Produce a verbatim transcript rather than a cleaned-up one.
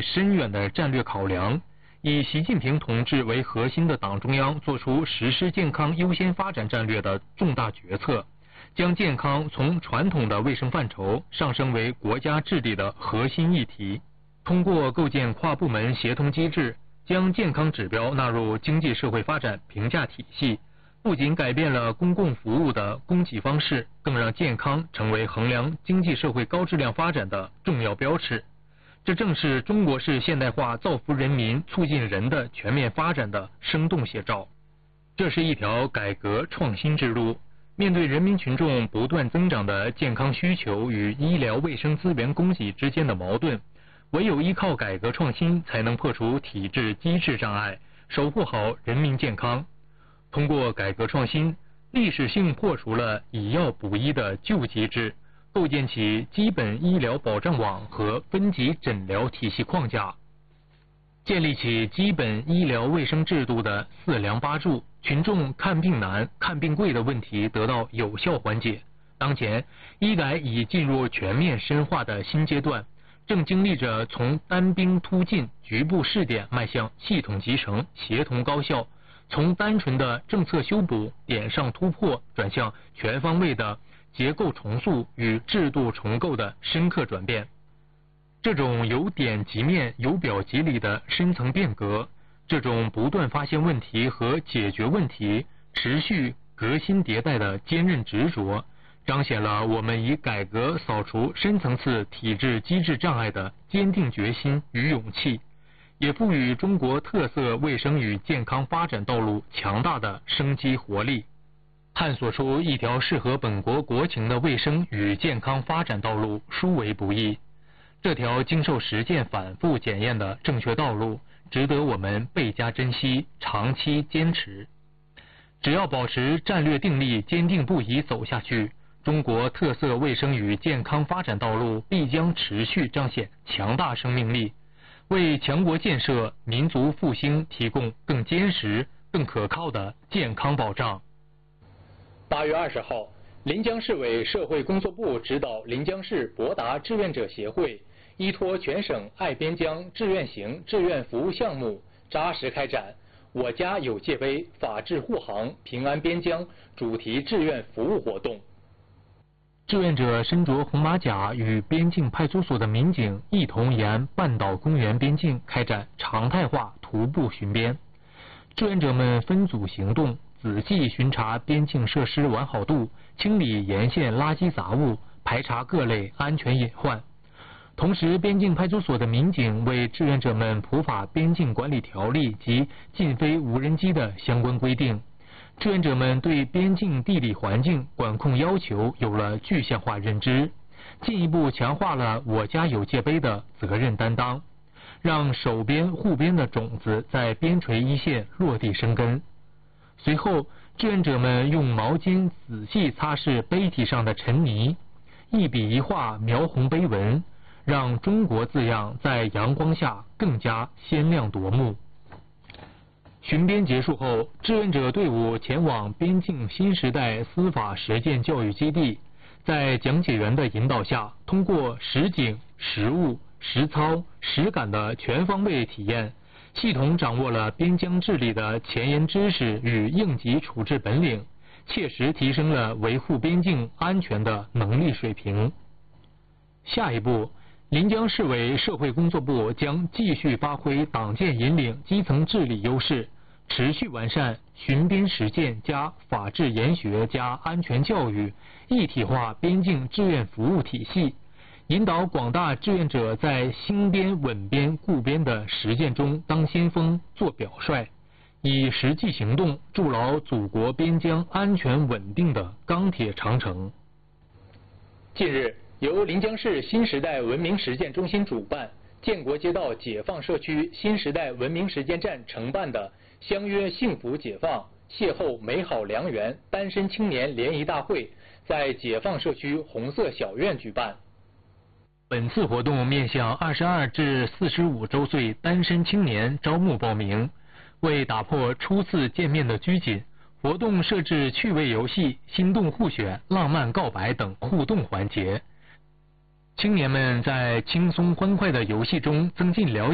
深远的战略考量，以习近平同志为核心的党中央作出实施健康优先发展战略的重大决策，将健康从传统的卫生范畴上升为国家治理的核心议题。通过构建跨部门协同机制，将健康指标纳入经济社会发展评价体系，不仅改变了公共服务的供给方式，更让健康成为衡量经济社会高质量发展的重要标尺。这正是中国式现代化造福人民、促进人的全面发展的生动写照。这是一条改革创新之路。面对人民群众不断增长的健康需求与医疗卫生资源供给之间的矛盾，唯有依靠改革创新，才能破除体制机制障碍，守护好人民健康。通过改革创新，历史性破除了以药补医的旧机制，构建起基本医疗保障网和分级诊疗体系框架，建立起基本医疗卫生制度的四梁八柱，群众看病难、看病贵的问题得到有效缓解。当前，医改已进入全面深化的新阶段，正经历着从单兵突进、局部试点迈向系统集成、协同高效，从单纯的政策修补、点上突破，转向全方位的结构重塑与制度重构的深刻转变。这种由点及面、由表及里的深层变革，这种不断发现问题和解决问题、持续革新迭代的坚韧执着，彰显了我们以改革扫除深层次体制机制障碍的坚定决心与勇气，也赋予中国特色卫生与健康发展道路强大的生机活力，探索出一条适合本国国情的卫生与健康发展道路殊为不易。这条经受实践反复检验的正确道路，值得我们倍加珍惜，长期坚持。只要保持战略定力，坚定不移走下去，中国特色卫生与健康发展道路必将持续彰显强大生命力，为强国建设、民族复兴提供更坚实、更可靠的健康保障。 八月二十号，临江市委社会工作部指导临江市博达志愿者协会，依托全省爱边疆志愿型志愿服务项目，扎实开展我家有界碑法治护航平安边疆主题志愿服务活动。 志愿者身着红马甲，与边境派出所的民警一同沿半岛公园边境开展常态化徒步巡边。志愿者们分组行动，仔细巡查边境设施完好度，清理沿线垃圾杂物，排查各类安全隐患。同时，边境派出所的民警为志愿者们普法边境管理条例及禁飞无人机的相关规定。志愿者们对边境地理环境管控要求有了具象化认知，进一步强化了我家有界碑的责任担当，让守边护边的种子在边陲一线落地生根。随后，志愿者们用毛巾仔细擦拭碑体上的尘泥，一笔一画描红碑文，让中国字样在阳光下更加鲜亮夺目。巡边结束后，志愿者队伍前往边境新时代司法实践教育基地，在讲解员的引导下，通过实景、实务、实操、实感的全方位体验，系统掌握了边疆治理的前沿知识与应急处置本领，切实提升了维护边境安全的能力水平。下一步，临江市委社会工作部将继续发挥党建引领基层治理优势，持续完善巡边实践加法治研学加安全教育一体化边境志愿服务体系，引导广大志愿者在兴边、稳边、固边的实践中当先锋、做表率，以实际行动筑牢祖国边疆安全稳定的钢铁长城。 近日，由临江市新时代文明实践中心主办，建国街道解放社区新时代文明实践站承办的相约幸福解放，邂逅美好良缘单身青年联谊大会在解放社区红色小院举办。 本次活动面向二十二至四十五周岁单身青年招募报名。为打破初次见面的拘谨，活动设置趣味游戏、心动互选、浪漫告白等互动环节。青年们在轻松欢快的游戏中增进了解